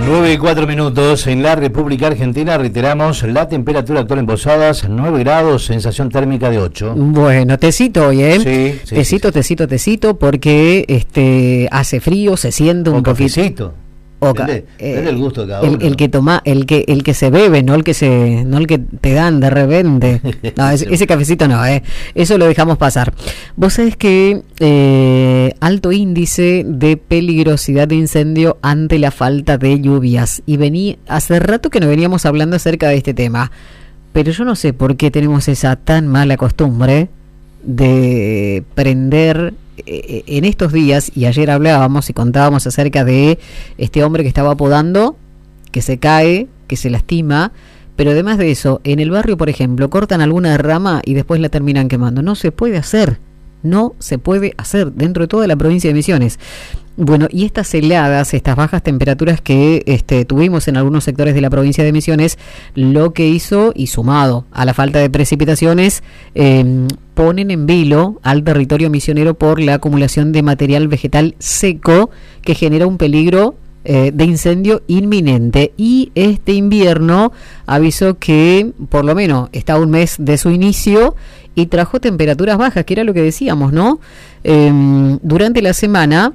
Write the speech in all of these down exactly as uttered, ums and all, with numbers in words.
nueve y cuatro minutos en la República Argentina. Reiteramos la temperatura actual en Posadas, nueve grados, sensación térmica de ocho. Bueno, tecito hoy, ¿eh? Sí, sí, tecito, sí, sí. tecito, tecito, porque este hace frío, se siente un o poquito. Cafecito. Oca, Depende, eh, depende del gusto de cada uno. El, el que toma, el que el que se bebe, no el que se, no el que te dan de repente. No, ese, ese cafecito no, eh. Eso lo dejamos pasar. Vos sabés que eh, alto índice de peligrosidad de incendio ante la falta de lluvias. Y vení, hace rato que no veníamos hablando acerca de este tema, pero yo no sé por qué tenemos esa tan mala costumbre de prender en estos días, y ayer hablábamos y contábamos acerca de este hombre que estaba podando, que se cae, que se lastima, pero además de eso, en el barrio, por ejemplo, cortan alguna rama y después la terminan quemando. No se puede hacer, no se puede hacer dentro de toda la provincia de Misiones. Bueno, y estas heladas, estas bajas temperaturas que este, tuvimos en algunos sectores de la provincia de Misiones, lo que hizo, y sumado a la falta de precipitaciones, eh, ponen en vilo al territorio misionero por la acumulación de material vegetal seco que genera un peligro eh, de incendio inminente. Y este invierno avisó que por lo menos está a un mes de su inicio y trajo temperaturas bajas, que era lo que decíamos, ¿no? Eh, durante la semana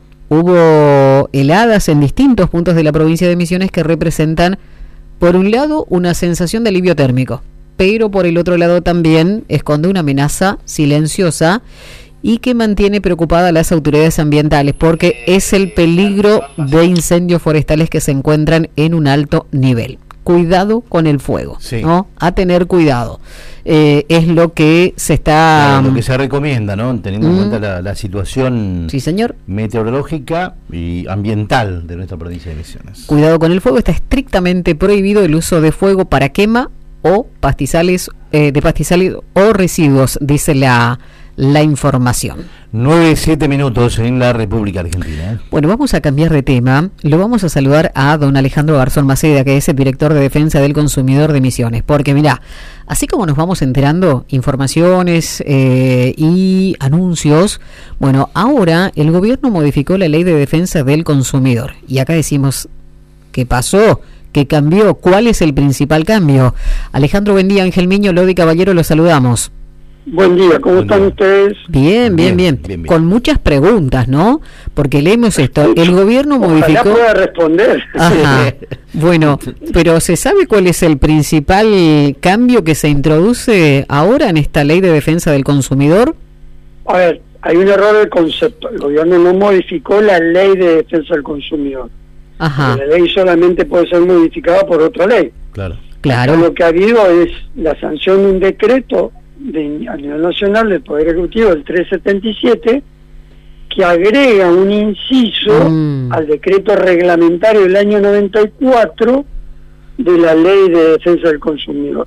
hubo heladas en distintos puntos de la provincia de Misiones que representan, por un lado, una sensación de alivio térmico, pero por el otro lado también esconde una amenaza silenciosa y que mantiene preocupadas a las autoridades ambientales, porque es el peligro de incendios forestales que se encuentran en un alto nivel. Cuidado con el fuego, sí, ¿no? A tener cuidado. Eh, es lo que se está... Claro, lo que se recomienda, ¿no? Teniendo mm, en cuenta la, la situación, sí, señor, meteorológica y ambiental de nuestra provincia de Misiones. Cuidado con el fuego. Está estrictamente prohibido el uso de fuego para quema o pastizales, eh, de pastizales o residuos, dice la... la información. nueve, siete minutos en la República Argentina. Bueno, vamos a cambiar de tema. Lo vamos a saludar a don Alejandro Garzón Maceda, que es el director de Defensa del Consumidor de Misiones. Porque mirá, así como nos vamos enterando informaciones eh, y anuncios, bueno, ahora el gobierno modificó la Ley de Defensa del Consumidor. Y acá decimos, ¿qué pasó? ¿Qué cambió? ¿Cuál es el principal cambio? Alejandro, buen día. Ángel Miño, Lodi Caballero, los saludamos. Buen día, ¿cómo Buen están día. ustedes? Bien, bien, bien, Bien, bien, bien. Con muchas preguntas, ¿no? Porque leemos esto. Escucho. El gobierno Ojalá modificó... pueda responder. Ajá. Bueno, pero ¿se sabe cuál es el principal cambio que se introduce ahora en esta Ley de Defensa del Consumidor? A ver, hay un error del concepto. El gobierno no modificó la Ley de Defensa del Consumidor. Ajá, La ley solamente puede ser modificada por otra ley. Claro. claro. Lo que ha habido es la sanción de un decreto de, a nivel nacional del Poder Ejecutivo, el trescientos setenta y siete, que agrega un inciso Mm. al decreto reglamentario del año noventa y cuatro de la Ley de Defensa del Consumidor.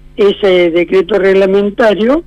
Ese decreto reglamentario,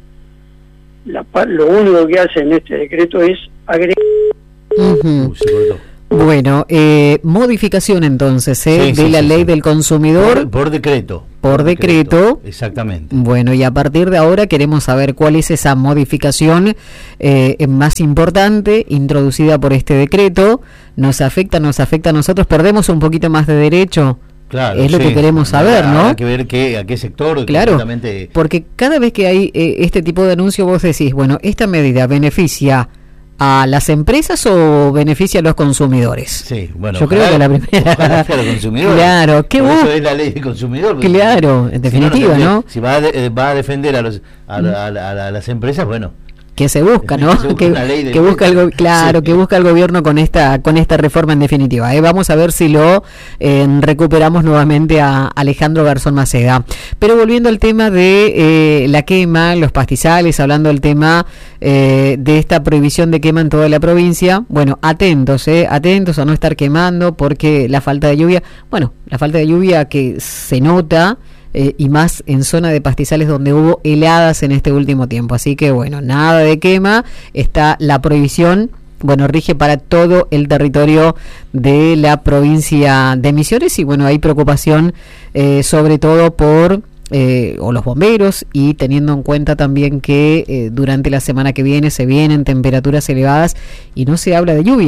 la, pa- lo único que hace en este decreto es agregar... Ujú. Uy, se cortó. Bueno, eh, modificación entonces ¿eh? Sí, de sí, la sí, Ley sí. del Consumidor. Por, por decreto. Por decreto. Exactamente. Bueno, y a partir de ahora queremos saber cuál es esa modificación eh, más importante introducida por este decreto. Nos afecta, nos afecta a nosotros, perdemos un poquito más de derecho. Claro, Es lo sí. que queremos saber, ¿no? Hay que ver qué, a qué sector. Claro, concretamente. porque cada vez que hay eh, este tipo de anuncio vos decís, bueno, ¿esta medida beneficia a las empresas o beneficia a los consumidores? Sí, bueno. Yo creo que la primera. Ojalá sea a los consumidores. Claro, qué Por bu- eso es la ley del consumidor. porque Claro, en si definitiva, no, ¿no? Si va a, de- eh, va a defender a, los, a, la- a la- a la- a las empresas, bueno. Que se busca, ¿no? Se busca que, una ley de que busca el go- empresa. claro, Sí. que busca el gobierno con esta con esta reforma en definitiva. ¿eh? Vamos a ver si lo eh, recuperamos nuevamente a Alejandro Garzón Maceda. Pero volviendo al tema de eh, la quema, los pastizales, hablando del tema eh, de esta prohibición de quema en toda la provincia, bueno, atentos, eh, atentos a no estar quemando porque la falta de lluvia, bueno, la falta de lluvia que se nota. Eh, y más en zona de pastizales donde hubo heladas en este último tiempo. Así que bueno, nada de quema, está la prohibición, bueno, rige para todo el territorio de la provincia de Misiones y bueno, hay preocupación eh, sobre todo por eh, o los bomberos y teniendo en cuenta también que eh, durante la semana que viene se vienen temperaturas elevadas y no se habla de lluvias.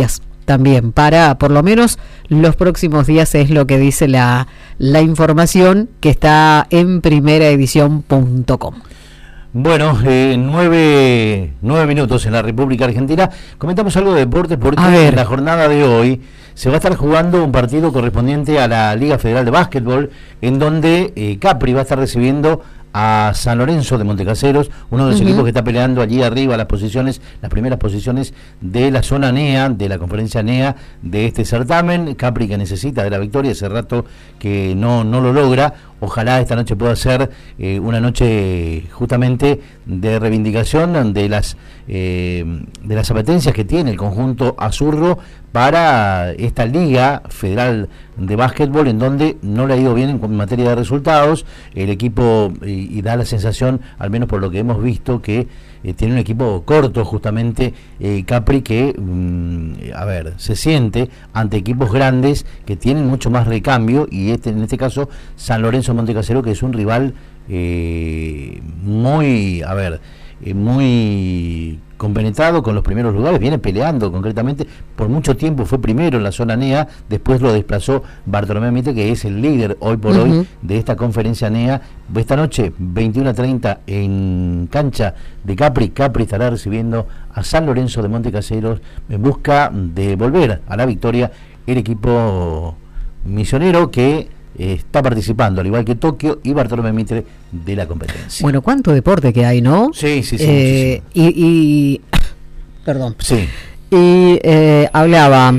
también, para por lo menos los próximos días, es lo que dice la, la información que está en primera edición punto com. Bueno, eh, nueve, nueve minutos en la República Argentina. Comentamos algo de deportes porque en la jornada de hoy se va a estar jugando un partido correspondiente a la Liga Federal de Básquetbol, en donde eh, Capri va a estar recibiendo a San Lorenzo de Montecaseros, uno de los uh-huh. equipos que está peleando allí arriba las posiciones, las primeras posiciones de la zona N E A, de la conferencia N E A de este certamen. Capri, que necesita de la victoria, hace rato que no, no lo logra. Ojalá esta noche pueda ser eh, una noche justamente de reivindicación de las eh, de las apetencias que tiene el conjunto azurro para esta Liga Federal de Básquetbol, en donde no le ha ido bien en materia de resultados. El equipo, y, y da la sensación, al menos por lo que hemos visto, que eh, tiene un equipo corto justamente, eh, Capri, que mmm, a ver, se siente ante equipos grandes que tienen mucho más recambio, y este en este caso San Lorenzo Montecasero, que es un rival eh, muy, a ver, eh, muy compenetrado con los primeros lugares, viene peleando concretamente, por mucho tiempo fue primero en la zona N E A, después lo desplazó Bartolomé Mitre, que es el líder hoy por uh-huh. hoy de esta conferencia N E A. Esta noche, veintiuno a treinta, en cancha de Capri, Capri estará recibiendo a San Lorenzo de Montecaseros en busca de volver a la victoria el equipo misionero, que eh, está participando, al igual que Tokio y Bartolomé Mitre, de la competencia. Bueno, cuánto deporte que hay, ¿no? Sí, sí, sí. Eh, y, y... Perdón. Sí. Y eh, hablaba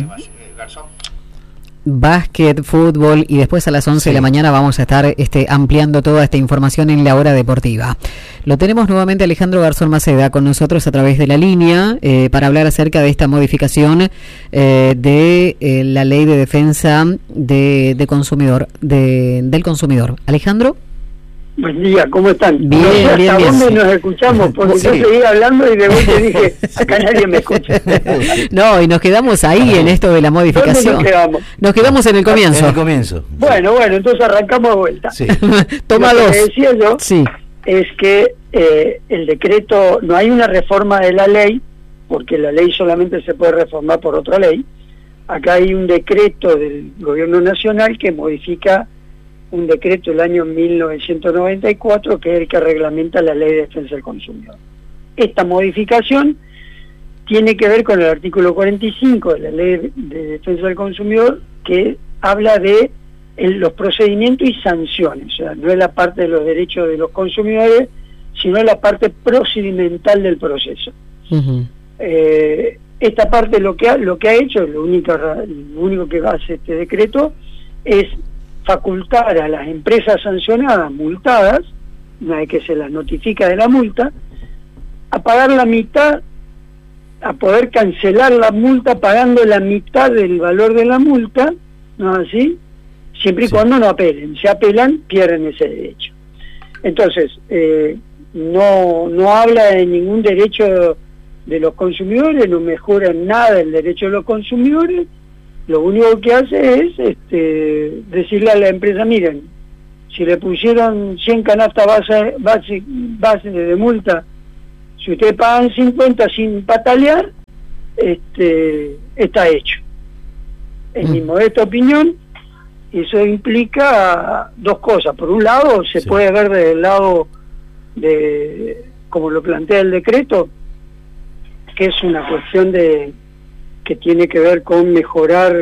básquet, fútbol, y después a las once sí. de la mañana vamos a estar este, ampliando toda esta información en la hora deportiva. Lo tenemos nuevamente Alejandro Garzón Maceda con nosotros a través de la línea eh, para hablar acerca de esta modificación eh, de eh, la ley de defensa de, de consumidor de, del consumidor. Alejandro. Buen día, ¿cómo están? Bien, no sé hasta bien, dónde bien. nos escuchamos, porque Sí. yo seguí hablando y de vuelta dije, acá nadie me escucha. No, y nos quedamos ahí en esto de la modificación. ¿Dónde nos quedamos? Nos quedamos en el comienzo. En el comienzo. Bueno, bueno, entonces arrancamos de vuelta. Sí. Toma Lo dos. que decía yo Sí. es que eh, el decreto, no hay una reforma de la ley, porque la ley solamente se puede reformar por otra ley. Acá hay un decreto del gobierno nacional que modifica un decreto del año mil novecientos noventa y cuatro, que es el que reglamenta la ley de defensa del consumidor. Esta modificación tiene que ver con el artículo cuarenta y cinco de la ley de defensa del consumidor, que habla de el, los procedimientos y sanciones. O sea, no es la parte de los derechos de los consumidores, sino es la parte procedimental del proceso. Uh-huh. Eh, esta parte lo que ha, lo que ha hecho, lo único, lo único que hace este decreto es facultar a las empresas sancionadas, multadas, una vez que se las notifica de la multa, a pagar la mitad, a poder cancelar la multa pagando la mitad del valor de la multa, ¿no es así? Siempre y sí. cuando no apelen. Si apelan, pierden ese derecho. Entonces, eh, no, no habla de ningún derecho de los consumidores, no mejora en nada el derecho de los consumidores. Lo único que hace es este, decirle a la empresa, miren, si le pusieron cien canastas base, base, base de multa, si ustedes pagan cincuenta sin patalear, este, está hecho. En mm. mi modesta opinión, eso implica dos cosas. Por un lado, se sí. puede ver desde el lado de, como lo plantea el decreto, que es una cuestión de que tiene que ver con mejorar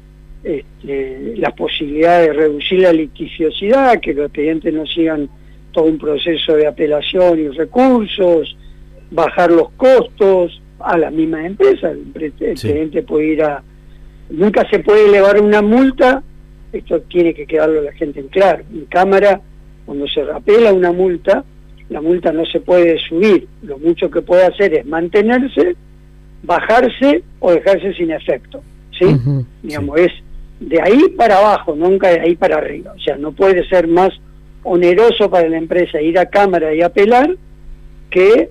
este, la posibilidad de reducir la litigiosidad, que los expedientes no sigan todo un proceso de apelación y recursos, bajar los costos a la misma empresa. El expediente sí. puede ir a... Nunca se puede elevar una multa, esto tiene que quedarlo a la gente en claro. En Cámara, cuando se apela una multa, la multa no se puede subir. Lo mucho que puede hacer es mantenerse, bajarse o dejarse sin efecto, ¿sí? Uh-huh, digamos, sí. es de ahí para abajo, nunca de ahí para arriba. O sea, no puede ser más oneroso para la empresa ir a Cámara y apelar que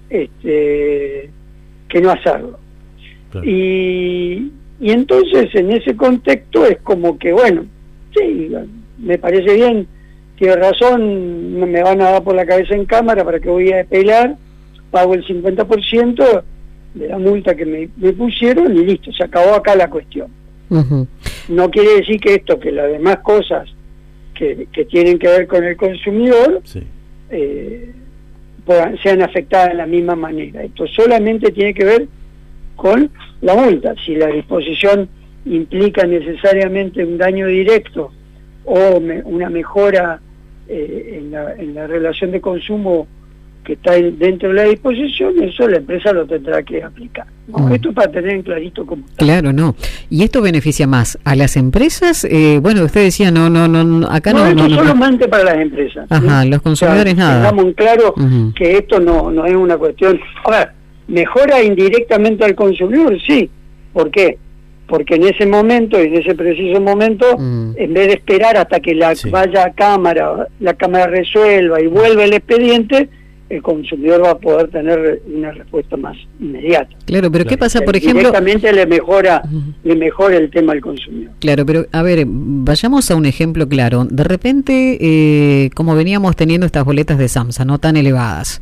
este que no hacerlo. Claro. Y, y entonces en ese contexto es como que, bueno, sí, me parece bien, tiene razón, me van a dar por la cabeza en Cámara para que voy a apelar, pago el cincuenta por ciento de la multa que me, me pusieron y listo, se acabó acá la cuestión. Uh-huh. No quiere decir que esto, que las demás cosas que, que tienen que ver con el consumidor sí. eh, puedan, sean afectadas de la misma manera. Esto solamente tiene que ver con la multa. Si la disposición implica necesariamente un daño directo o me, una mejora eh, en, la, en la relación de consumo que está dentro de la disposición, eso la empresa lo tendrá que aplicar. ¿No? Mm. Esto para tener en clarito cómo está. Claro, no. ¿Y esto beneficia más a las empresas? Eh, bueno, usted decía, no, no, no, acá no... No, esto no, no, solamente no. para las empresas. Ajá, ¿sí? Los consumidores o sea, nada. Estamos en claro uh-huh. que esto no, no es una cuestión... A ver, ¿mejora indirectamente al consumidor? Sí. ¿Por qué? Porque en ese momento, en ese preciso momento, uh-huh. en vez de esperar hasta que la sí. vaya a cámara, la cámara resuelva y vuelva el expediente, el consumidor va a poder tener una respuesta más inmediata. Claro, pero claro. ¿qué pasa, por ejemplo? Directamente le mejora, uh-huh. le mejora el tema al consumidor. Claro, pero a ver, vayamos a un ejemplo claro. De repente, eh, como veníamos teniendo estas boletas de SAMSA, no tan elevadas,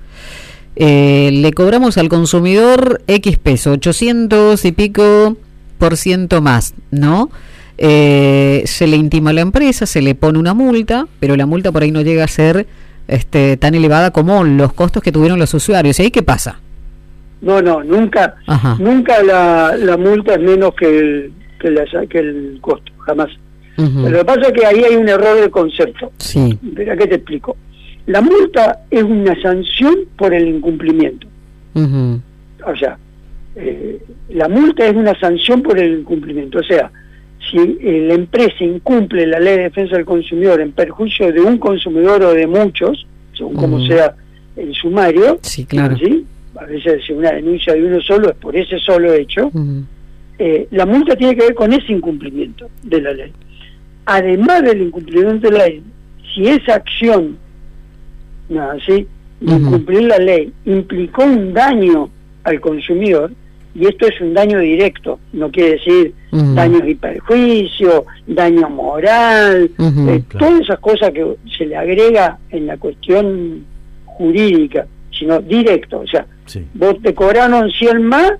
eh, le cobramos al consumidor X peso, ochocientos y pico por ciento más, ¿no? Eh, se le intima a la empresa, se le pone una multa, pero la multa por ahí no llega a ser Este, tan elevada como los costos que tuvieron los usuarios. ¿Y ahí qué pasa? No, no, nunca Ajá. nunca la, la multa es menos que el, que, la, que el costo, jamás. Uh-huh. Pero lo que pasa es que ahí hay un error de concepto. Sí. Espera que te explico. La multa es una sanción por el incumplimiento. Uh-huh. O sea, eh, la multa es una sanción por el incumplimiento. O sea, si eh, la empresa incumple la ley de defensa del consumidor en perjuicio de un consumidor o de muchos, según uh-huh. como sea el sumario, sí, claro. ¿sí? A veces si una denuncia de uno solo es por ese solo hecho, uh-huh. eh, la multa tiene que ver con ese incumplimiento de la ley. Además del incumplimiento de la ley, si esa acción, nada, ¿sí? de uh-huh. incumplir la ley implicó un daño al consumidor, y esto es un daño directo, no quiere decir uh-huh. daño y perjuicio, daño moral, uh-huh, eh, claro. todas esas cosas que se le agrega en la cuestión jurídica, sino directo, o sea, sí. vos te cobraron cien más,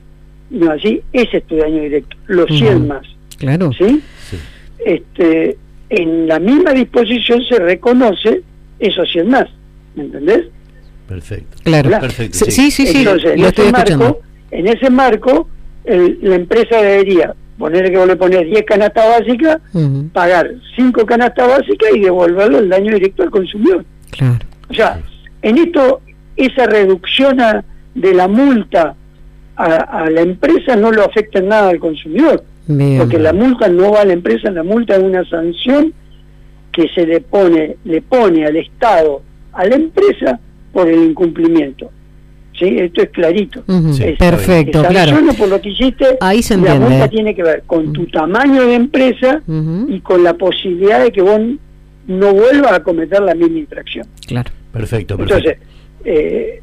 no así, ese es tu daño directo, los uh-huh. cien más, claro, ¿sí? Sí. Este, en la misma disposición se reconoce esos cien más, ¿me entendés? Perfecto. Claro, ¿verdad? Perfecto, sí, sí, sí, sí. Entonces, lo en estoy ese escuchando. marco, en ese marco, el, la empresa debería ponerle que vos le ponés diez canastas básicas, uh-huh. pagar cinco canastas básicas y devolverlo el daño directo al consumidor. Claro. O sea, en esto, esa reducción a, de la multa a, a la empresa no lo afecta en nada al consumidor. Bien. Porque la multa no va a la empresa, la multa es una sanción que se le pone, le pone al Estado, a la empresa, por el incumplimiento. ¿Sí? Esto es clarito. Uh-huh. Sí, es, perfecto, es claro. por lo que hiciste, ahí se la entiende. multa tiene que ver con tu tamaño de empresa uh-huh. y con la posibilidad de que vos no vuelvas a cometer la misma infracción. Claro. Perfecto, perfecto. Entonces, eh,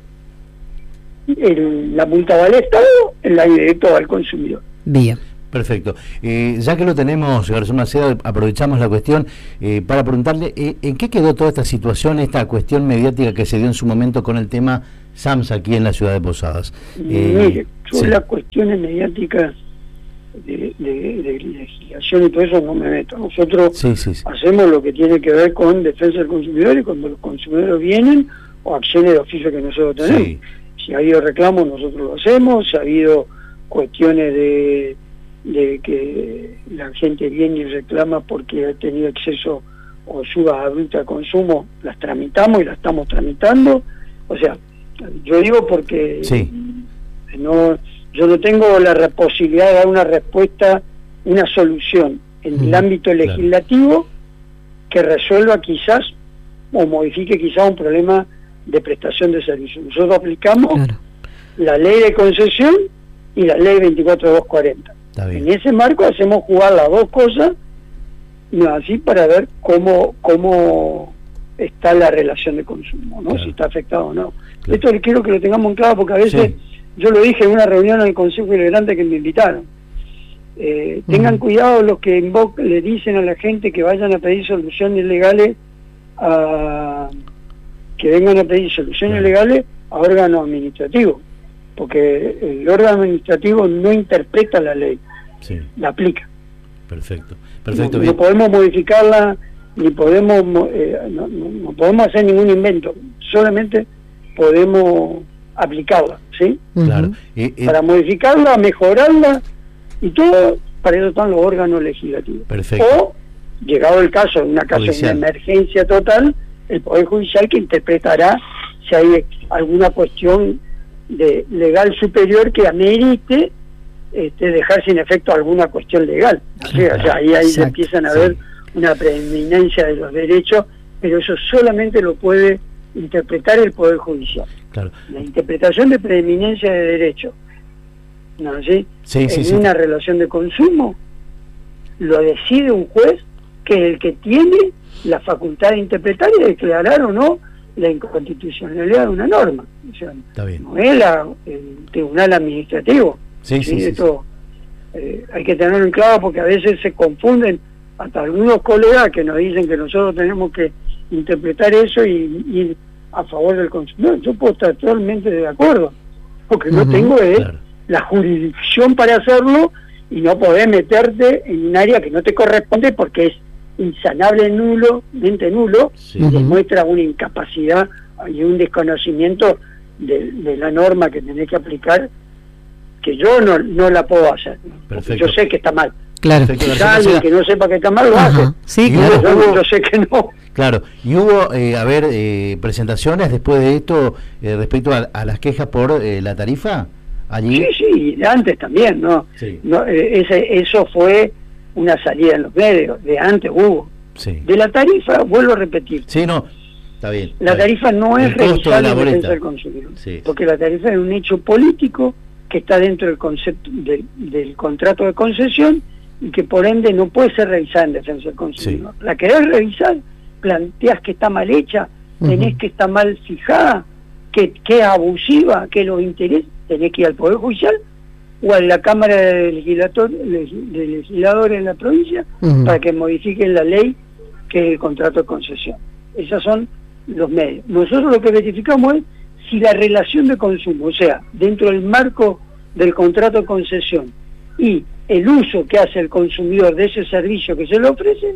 el, la multa va al Estado, el daño directo va al consumidor. Bien. Perfecto. Eh, ya que lo tenemos, Garzón Macedo, aprovechamos la cuestión eh, para preguntarle eh, en qué quedó toda esta situación, esta cuestión mediática que se dio en su momento con el tema SAMSA aquí en la ciudad de Posadas. Eh, Mire, sobre sí. las cuestiones mediáticas de, de, de legislación y todo eso no me meto. Nosotros sí, sí, sí. hacemos lo que tiene que ver con defensa del consumidor y cuando los consumidores vienen o acciones de oficio que nosotros tenemos. Sí. Si ha habido reclamos, nosotros lo hacemos. Si ha habido cuestiones de de que la gente viene y reclama porque ha tenido exceso o suba abrupta de consumo, las tramitamos y las estamos tramitando. O sea, yo digo porque sí. no, yo no tengo la posibilidad de dar una respuesta, una solución en mm, el ámbito legislativo claro. que resuelva quizás o modifique quizás un problema de prestación de servicios. Nosotros aplicamos claro. la ley de concesión y la ley veinticuatro mil doscientos cuarenta. En ese marco hacemos jugar las dos cosas, ¿no? Así para ver cómo cómo está la relación de consumo, ¿no? Claro. Si está afectado o no. Claro. Esto quiero que lo tengamos en claro porque a veces, sí. yo lo dije en una reunión en el Consejo Deliberante que me invitaron. Eh, uh-huh. Tengan cuidado los que invoc- le dicen a la gente que vayan a pedir soluciones legales, a, que vengan a pedir soluciones claro. legales a órganos administrativos. porque el órgano administrativo no interpreta la ley, sí. la aplica. Perfecto, perfecto. No, bien. no podemos modificarla, ni podemos eh, no, no, no podemos hacer ningún invento, solamente podemos aplicarla, ¿sí? Claro. Eh, eh, para modificarla, mejorarla y todo, para eso están los órganos legislativos. Perfecto. O, llegado el caso, en una caso de una emergencia total, el Poder Judicial que interpretará si hay alguna cuestión de legal superior que amerite este, dejar sin efecto alguna cuestión legal. O sea, o sea ahí, ahí empiezan a haber sí. una preeminencia de los derechos, pero eso solamente lo puede interpretar el Poder Judicial. Claro. La interpretación de preeminencia de derechos, ¿no? ¿Sí? Sí, sí, en sí. una relación de consumo lo decide un juez, que es el que tiene la facultad de interpretar y declarar o no la inconstitucionalidad de una norma. O sea, Está bien. no es la, el tribunal administrativo. Sí, sí, sí, Esto sí. Eh, hay que tenerlo en claro, porque a veces se confunden hasta algunos colegas que nos dicen que nosotros tenemos que interpretar eso y ir a favor del consumidor. Yo puedo estar totalmente de acuerdo, porque uh-huh, no tengo eh, claro. la jurisdicción para hacerlo, y no podés meterte en un área que no te corresponde porque es insanable, nulo, mente nulo, sí. y demuestra una incapacidad y un desconocimiento de, de la norma que tenés que aplicar, que yo no, no la puedo hacer. Yo sé que está mal. Claro. Quizá alguien que no sepa que está mal lo Ajá. hace. Sí, claro. Yo, hubo, yo sé que no. Claro. Y hubo, eh, a ver, eh, presentaciones después de esto eh, respecto a, a las quejas por eh, la tarifa. Allí. Sí, sí, de antes también, ¿no? Sí. no eh, ese, eso fue una salida en los medios, de antes hubo. Sí. De la tarifa, vuelvo a repetir. Sí, no, está bien. La está tarifa bien. no es revisable en defensa del consumidor, sí. porque la tarifa es un hecho político que está dentro del concepto del, del contrato de concesión y que por ende no puede ser revisada en defensa del consumidor. Sí. La querés revisar, planteas que está mal hecha, uh-huh. tenés que está mal fijada, que, que es abusiva, que los intereses, tenés que ir al Poder Judicial o a la Cámara de, Legislator, de Legisladores en la provincia uh-huh. para que modifiquen la ley que es el contrato de concesión. Esos son los medios. Nosotros lo que verificamos es si la relación de consumo, o sea, dentro del marco del contrato de concesión y el uso que hace el consumidor de ese servicio que se le ofrece,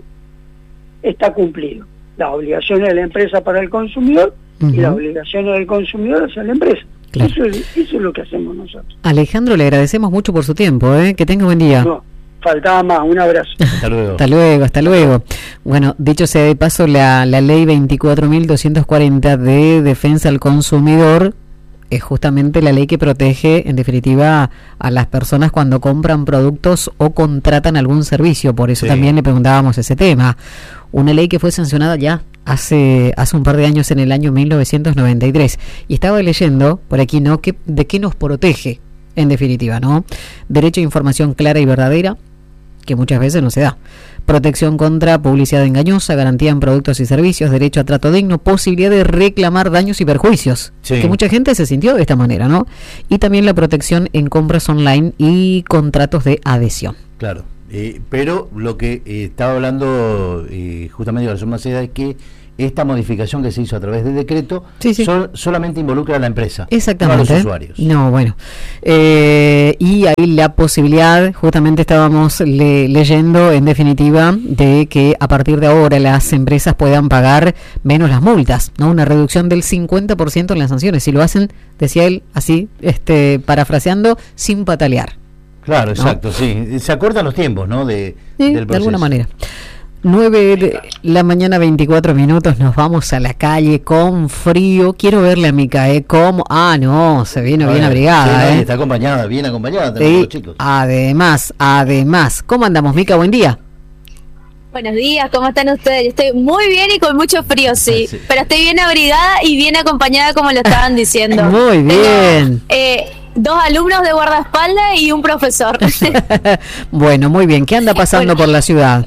está cumplido. Las obligaciones de la empresa para el consumidor uh-huh. y las obligaciones del consumidor hacia la empresa. Claro. Eso, es, eso es lo que hacemos nosotros. Alejandro, le agradecemos mucho por su tiempo, ¿eh? Que tenga buen día. No, faltaba más, un abrazo. Hasta luego. Hasta luego, hasta luego. Bueno, dicho sea de paso, la, la ley veinticuatro mil doscientos cuarenta de defensa al consumidor es justamente la ley que protege, en definitiva, a las personas cuando compran productos o contratan algún servicio. Por eso sí. también le preguntábamos ese tema. Una ley que fue sancionada ya hace hace un par de años, en el año mil novecientos noventa y tres. Y estaba leyendo por aquí, ¿no?, que, de qué nos protege, en definitiva, ¿no? Derecho a información clara y verdadera, que muchas veces no se da. Protección contra publicidad engañosa, garantía en productos y servicios, derecho a trato digno, posibilidad de reclamar daños y perjuicios, sí. que mucha gente se sintió de esta manera, ¿no? Y también la protección en compras online y contratos de adhesión. Claro, eh, pero lo que eh, estaba hablando eh, justamente Garzón Maceda es que esta modificación que se hizo a través del decreto sí, sí. Sol, solamente involucra a la empresa, exactamente, no a los usuarios. No, bueno. Eh, y ahí la posibilidad, justamente estábamos le, leyendo en definitiva, de que a partir de ahora las empresas puedan pagar menos las multas, ¿no? Una reducción del cincuenta por ciento en las sanciones. Si lo hacen, decía él, así, este, parafraseando, sin patalear. Claro, exacto, ¿no? Sí. Se acortan los tiempos, ¿no? De, sí, del proceso. De alguna manera. nueve de la mañana, veinticuatro minutos, nos vamos a la calle con frío. Quiero verle a Mica, ¿eh? ¿Cómo? Ah, no, se viene bien abrigada, sí, ¿eh? Está acompañada, bien acompañada, sí, los chicos. Además, además. ¿Cómo andamos, Mica? Buen día. Buenos días, ¿cómo están ustedes? Yo estoy muy bien y con mucho frío, sí, sí. Pero estoy bien abrigada y bien acompañada, como lo estaban diciendo. Muy bien. Tengo, eh, dos alumnos de guardaespaldas y un profesor. Bueno, muy bien. ¿Qué anda pasando bueno. por la ciudad?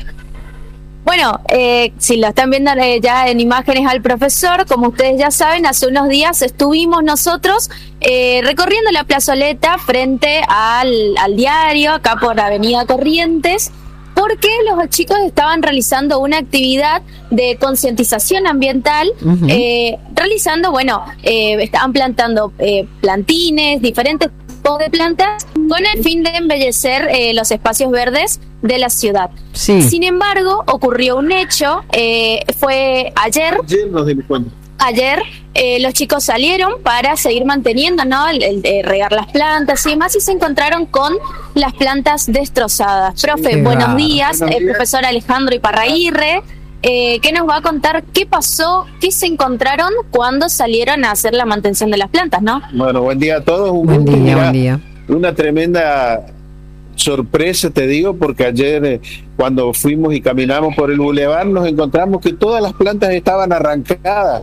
Bueno, eh, si lo están viendo eh, ya en imágenes al profesor, como ustedes ya saben, hace unos días estuvimos nosotros eh, recorriendo la plazoleta frente al, al diario, acá por Avenida Corrientes, porque los chicos estaban realizando una actividad de concientización ambiental, uh-huh. eh, realizando, bueno, eh, estaban plantando eh, plantines, diferentes tipos de plantas, con el fin de embellecer eh, los espacios verdes de la ciudad. Sí. Sin embargo, ocurrió un hecho, eh, fue ayer... Ayer nos dimos cuenta. Ayer eh, los chicos salieron para seguir manteniendo, ¿no? El, el de regar las plantas y demás, y se encontraron con las plantas destrozadas. Profe, sí, buenos días, buenos días. Eh, profesor Alejandro Iparraguirre, eh, ¿qué nos va a contar? ¿Qué pasó? ¿Qué se encontraron cuando salieron a hacer la mantención de las plantas, no? Bueno, buen día a todos. Un buen día, buen día. Una tremenda sorpresa, te digo, porque ayer eh, cuando fuimos y caminamos por el bulevar nos encontramos que todas las plantas estaban arrancadas,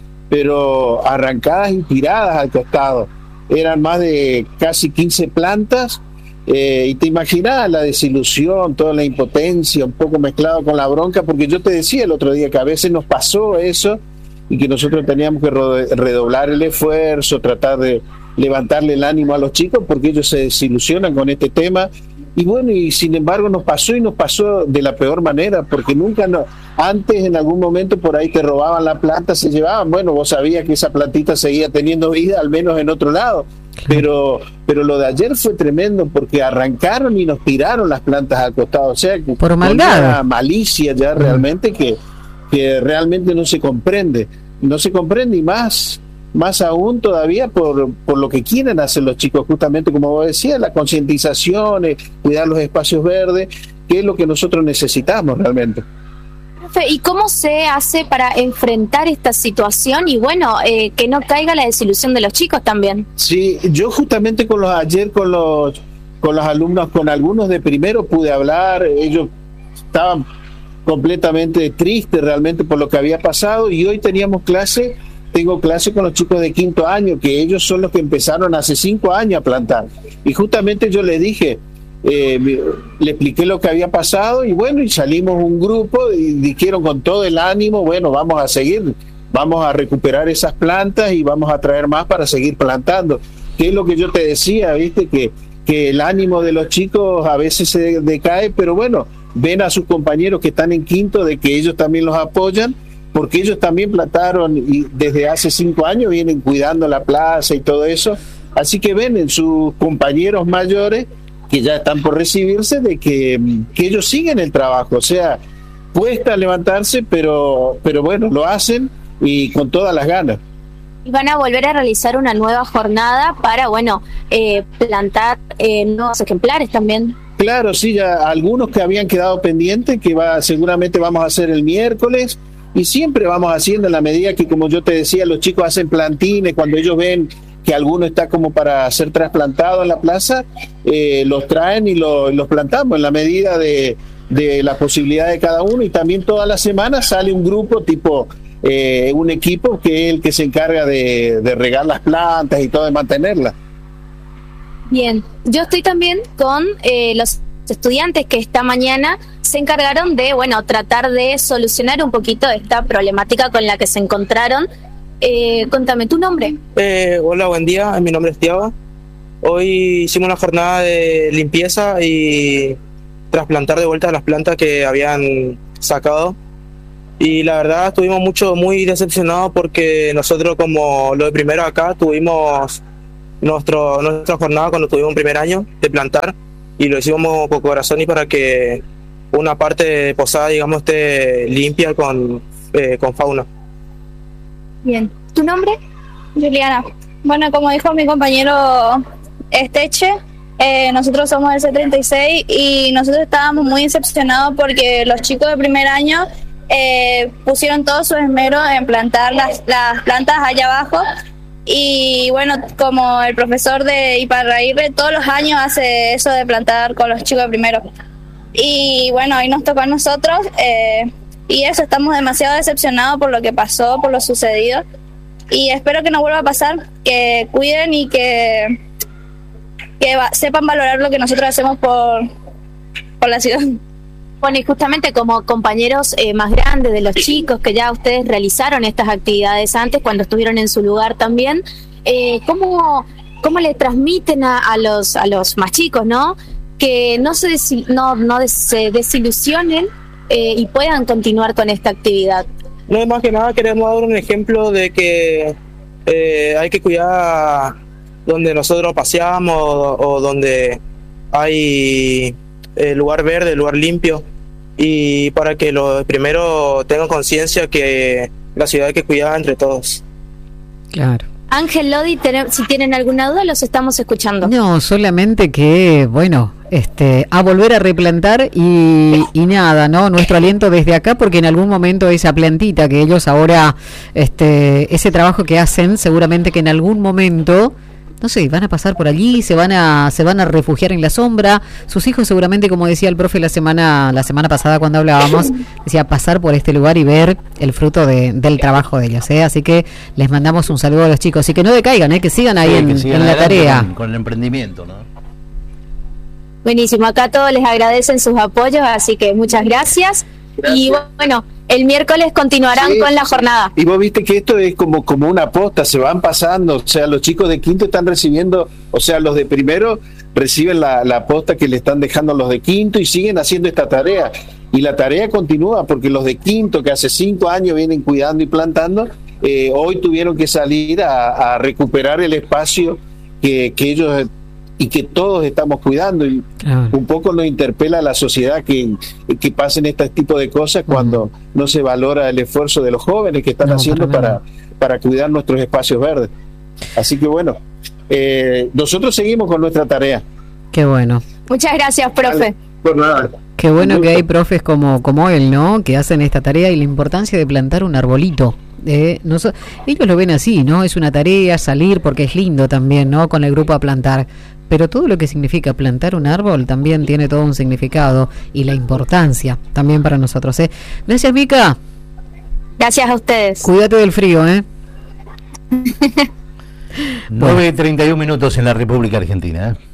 pero arrancadas y tiradas al costado. Eran más de casi quince plantas, eh, y te imaginas la desilusión, toda la impotencia, un poco mezclado con la bronca, porque yo te decía el otro día que a veces nos pasó eso y que nosotros teníamos que redoblar el esfuerzo, tratar de levantarle el ánimo a los chicos porque ellos se desilusionan con este tema. Y bueno, y sin embargo nos pasó y nos pasó de la peor manera, porque nunca, no, antes en algún momento por ahí te robaban la planta, se llevaban, bueno, vos sabías que esa plantita seguía teniendo vida, al menos en otro lado, pero pero lo de ayer fue tremendo porque arrancaron y nos tiraron las plantas al costado, o sea, por maldad, una malicia ya realmente que, que realmente no se comprende, no se comprende y más... más aún todavía por, por lo que quieren hacer los chicos, justamente como vos decías, la concientización, eh, cuidar los espacios verdes, que es lo que nosotros necesitamos realmente. ¿Y cómo se hace para enfrentar esta situación y bueno, eh, que no caiga la desilusión de los chicos también? Sí, yo justamente con los ayer con los con los alumnos, con algunos de primero pude hablar, ellos estaban completamente tristes realmente por lo que había pasado y hoy teníamos clase. Tengo clase con los chicos de quinto año, que ellos son los que empezaron hace cinco años a plantar. Y justamente yo les dije, eh, le expliqué lo que había pasado y bueno, y salimos un grupo y dijeron con todo el ánimo, bueno, vamos a seguir, vamos a recuperar esas plantas y vamos a traer más para seguir plantando. Que es lo que yo te decía, viste, que, que el ánimo de los chicos a veces se decae, pero bueno, ven a sus compañeros que están en quinto de que ellos también los apoyan, porque ellos también plantaron y desde hace cinco años vienen cuidando la plaza y todo eso, así que ven en sus compañeros mayores que ya están por recibirse de que, que ellos siguen el trabajo, o sea, cuesta levantarse, pero, pero bueno, lo hacen y con todas las ganas. Y van a volver a realizar una nueva jornada para, bueno, eh, plantar eh, nuevos ejemplares también. Claro, sí, ya algunos que habían quedado pendientes, que va seguramente vamos a hacer el miércoles, y siempre vamos haciendo en la medida que, como yo te decía, los chicos hacen plantines, cuando ellos ven que alguno está como para ser trasplantado en la plaza, eh, los traen y lo, los plantamos en la medida de, de la posibilidad de cada uno, y también todas las semanas sale un grupo tipo, eh, un equipo que es el que se encarga de, de regar las plantas y todo, de mantenerlas. Bien, yo estoy también con eh, los estudiantes que esta mañana se encargaron de, bueno, tratar de solucionar un poquito esta problemática con la que se encontraron. Eh, contame tu nombre. Eh, hola, buen día, mi nombre es Tiago. Hoy hicimos una jornada de limpieza y trasplantar de vuelta las plantas que habían sacado. Y la verdad estuvimos mucho, muy decepcionados porque nosotros, como lo de primero acá, tuvimos nuestro, nuestra jornada cuando tuvimos un primer año de plantar y lo hicimos con corazón y para que una parte de posada, digamos, esté limpia con, eh, con fauna. Bien. ¿Tu nombre? Juliana. Bueno, como dijo mi compañero Esteche, eh, nosotros somos del C treinta y seis y nosotros estábamos muy decepcionados porque los chicos de primer año eh, pusieron todo su esmero en plantar las, las plantas allá abajo. Y bueno, como el profesor de Iparraguirre todos los años hace eso de plantar con los chicos de primero. Y bueno, hoy nos tocó a nosotros eh, y eso, estamos demasiado decepcionados por lo que pasó, por lo sucedido. Y espero que no vuelva a pasar, que cuiden y que, que va, sepan valorar lo que nosotros hacemos por, por la ciudad. Bueno, y justamente como compañeros eh, más grandes de los chicos que ya ustedes realizaron estas actividades antes, cuando estuvieron en su lugar también, eh, ¿cómo, cómo le transmiten a, a, los, a los más chicos, ¿no? que no se, desi- no, no des- se desilusionen eh, y puedan continuar con esta actividad. No, más que nada queremos dar un ejemplo de que eh, hay que cuidar donde nosotros paseamos o, o donde hay eh, lugar verde, lugar limpio, y para que los primero tengan conciencia que la ciudad hay que cuidar entre todos. Claro. Ángel, Lodi, ten- si tienen alguna duda, los estamos escuchando. No, solamente que, bueno, este, a volver a replantar y, y nada, ¿no? Nuestro aliento desde acá, porque en algún momento esa plantita que ellos ahora, este, ese trabajo que hacen, seguramente que en algún momento, no sé, van a pasar por allí, se van a, se van a refugiar en la sombra. Sus hijos seguramente, como decía el profe la semana, la semana pasada cuando hablábamos, decía pasar por este lugar y ver el fruto de, del trabajo de ellos, ¿eh? Así que les mandamos un saludo a los chicos y que no decaigan, ¿eh? Que sigan ahí Sí, en, que sigan en la adelante tarea. Con, con el emprendimiento, ¿no? Buenísimo, acá todos les agradecen sus apoyos, así que muchas gracias. Gracias. Y bueno, el miércoles continuarán Sí. con la jornada. Y vos viste que esto es como, como una posta, se van pasando, o sea, los chicos de quinto están recibiendo, o sea, los de primero reciben la, la posta que le están dejando los de quinto y siguen haciendo esta tarea. Y la tarea continúa porque los de quinto, que hace cinco años vienen cuidando y plantando, eh, hoy tuvieron que salir a, a recuperar el espacio que, que ellos y que todos estamos cuidando. Y Claro. un poco nos interpela a la sociedad que, que pasen este tipo de cosas cuando no se valora el esfuerzo de los jóvenes que están No, haciendo para para, nada. para cuidar nuestros espacios verdes. Así que bueno, eh, nosotros seguimos con nuestra tarea. Qué bueno. Muchas gracias, profe. Por nada. Qué bueno que hay profes como, como él, ¿no? Que hacen esta tarea y la importancia de plantar un arbolito. Eh, no so- ellos lo ven así, ¿no? Es una tarea salir porque es lindo también, ¿no? Con el grupo a plantar. Pero todo lo que significa plantar un árbol también tiene todo un significado y la importancia también para nosotros, ¿eh? Gracias, Mica. Gracias a ustedes. Cuídate del frío, ¿eh? nueve treinta y un minutos en la República Argentina, ¿eh?